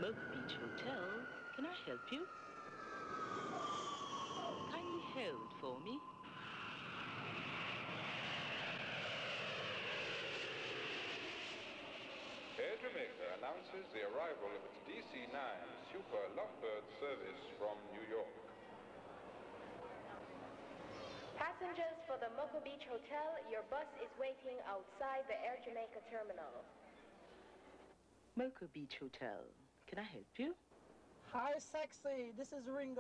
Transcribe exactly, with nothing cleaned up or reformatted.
Mocha Beach Hotel. Can I help you? Kindly hold for me. Air Jamaica announces the arrival of its D C nine Super Lovebird service from New York. Passengers for the Mocha Beach Hotel, your bus is waiting outside the Air Jamaica terminal. Mocha Beach Hotel. Can I help you? Hi, sexy. This is Ringo.